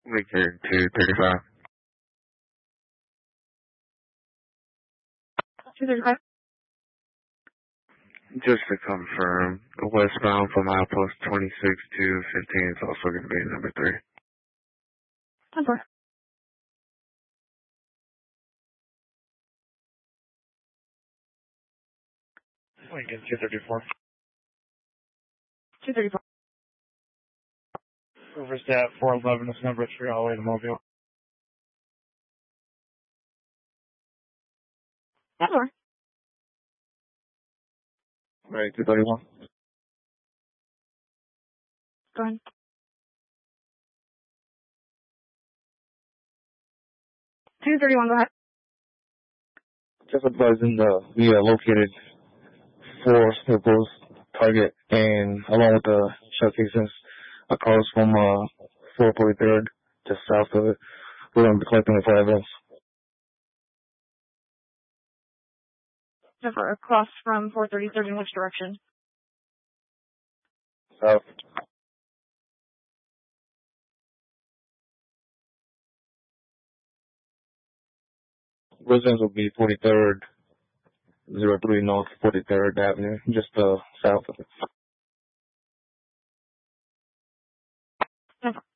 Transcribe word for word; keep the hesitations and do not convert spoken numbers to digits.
Lincoln two thirty-five. two thirty-five. Just to confirm, westbound from outpost twenty-six to fifteen is also going to be number three. ten four. Lincoln two thirty-four. two thirty-four. Overstat four eleven is number three all the way to Mobile. ten four. Right, two thirty-one. Go ahead. two thirty-one, go ahead. Just advising the, we are located four staples target and along with the shell casings across from uh, four forty-third just south of it. We're going to be collecting the fire events. ten four, across from four thirty-third in which direction? South. Residents will be forty-third, zero three North forty-third Avenue, just uh, south of it. ten four.